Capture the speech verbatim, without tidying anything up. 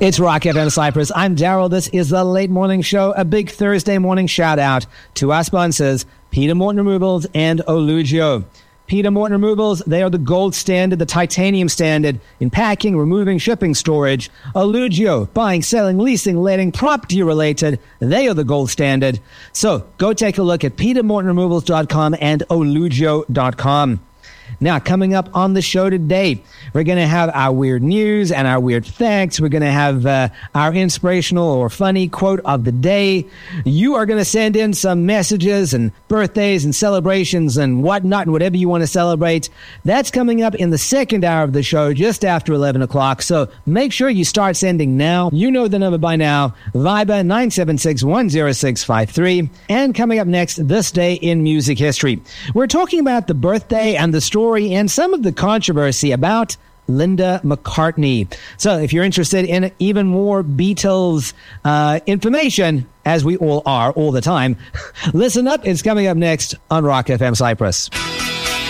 It's Rock F M Cyprus. I'm Daryl. This is the Late Morning Show. A big Thursday morning shout out to our sponsors, Peter Morton Removals and Olugio. Peter Morton Removals, they are the gold standard, the titanium standard in packing, removing, shipping, storage. Olugio, buying, selling, leasing, letting, property related, they are the gold standard. So go take a look at peter morton removals dot com and olugio dot com. Now, coming up on the show today, we're going to have our weird news and our weird facts. We're going to have uh, our inspirational or funny quote of the day. You are going to send in some messages and birthdays and celebrations and whatnot and whatever you want to celebrate. That's coming up in the second hour of the show, just after eleven o'clock. So make sure you start sending now. You know the number by now. Viber nine seven six, one zero six five three. And coming up next, this day in music history. We're talking about the birthday and the story and some of the controversy about Linda McCartney. So if you're interested in even more Beatles uh, information, as we all are all the time, listen up. It's coming up next on Rock F M Cyprus.